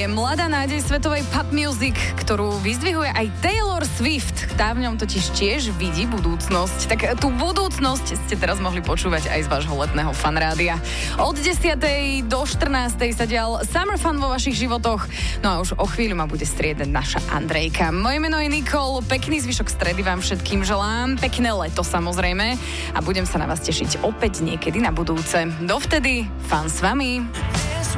je mladá nádej svetovej pop music, ktorú vyzdvihuje aj Taylor Swift. Tá v ňom totiž tiež vidí budúcnosť. Tak tú budúcnosť ste teraz mohli počúvať aj z vášho letného fanrádia. Od 10. do 14. sa dial Summer Fun vo vašich životoch. No a už o chvíľu ma bude striedať naša Andrejka. Moje meno je Nikol, pekný zvyšok stredy vám všetkým želám, pekné leto samozrejme a budem sa na vás tešiť opäť niekedy na budúce. Dovtedy, fan s vami.